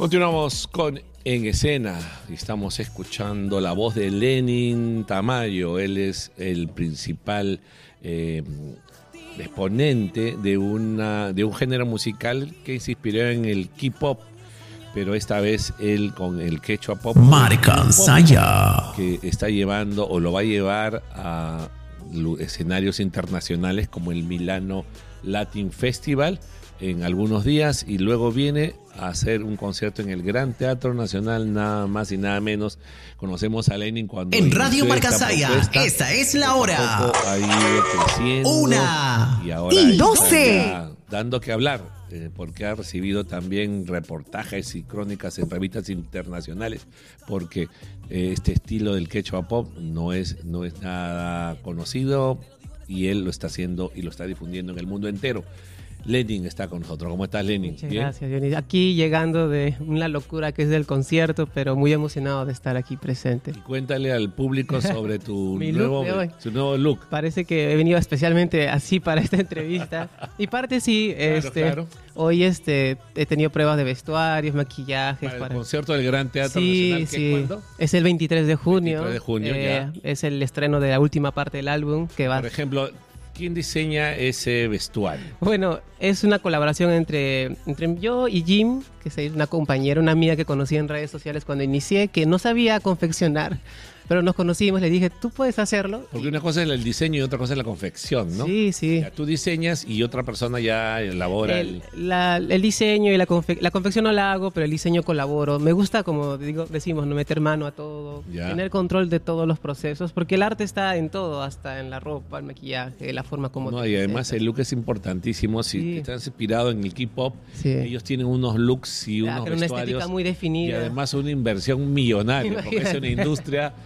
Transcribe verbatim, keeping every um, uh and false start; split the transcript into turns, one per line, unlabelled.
Continuamos con En Escena y estamos escuchando la voz de Lenin Tamayo. Él es el principal eh, exponente de, una, de un género musical que se inspiró en el K-pop, pero esta vez él con el quechua pop,
Marcansaya,
que está llevando o lo va a llevar a escenarios internacionales como el Milano Latin Festival en algunos días, y luego viene a hacer un concierto en el Gran Teatro Nacional, nada más y nada menos. Conocemos a Lenin cuando
en Radio
inició esta
Marcansaya,
propuesta.
esta es la hora.
Ha ido creciendo
Una
y ahora
y
está
doce.
ya dando que hablar, eh, porque ha recibido también reportajes y crónicas en revistas internacionales, porque eh, este estilo del quechua pop no es, no es nada conocido y él lo está haciendo y lo está difundiendo en el mundo entero. Lenin está con nosotros. ¿Cómo estás, Lenin?
Muchas
¿Bien?
gracias, Johnny. Aquí llegando de una locura que es del concierto, pero muy emocionado de estar aquí presente.
Y cuéntale al público sobre tu
Mi
nuevo,
look de hoy.
su nuevo look.
Parece que he venido especialmente así para esta entrevista. Y parte sí,
Claro,
este,
claro.
hoy este, he tenido pruebas de vestuarios, maquillajes.
Para el
para...
concierto del Gran Teatro
Sí,
Nacional, ¿qué,
sí.
cuándo?
Es el veintitrés de junio.
veintitrés de junio,
eh, Es el estreno de la última parte del álbum que va.
Por ejemplo, ¿quién diseña ese vestuario?
Bueno, es una colaboración entre, entre yo y Jim, que es una compañera, una amiga que conocí en redes sociales cuando inicié, que no sabía confeccionar, pero nos conocimos, le dije, ¿tú puedes hacerlo?
Porque una cosa es el diseño y otra cosa es la confección, ¿no?
Sí, sí.
O sea, tú diseñas y otra persona ya elabora el...
El, la- el diseño y la, confe- la confección no la hago, pero el diseño colaboro. Me gusta, como digo, decimos, no meter mano a todo,
Ya.
tener control de todos los procesos, porque el arte está en todo, hasta en la ropa, el maquillaje, la forma como...
No,
te
y además
presentas.
el look es importantísimo. Si
Sí.
estás inspirado en el K-pop,
Sí.
ellos tienen unos looks y
Claro,
unos
una
vestuarios
estética muy
y
definida.
además una inversión millonaria, porque es una
Imagínate.
industria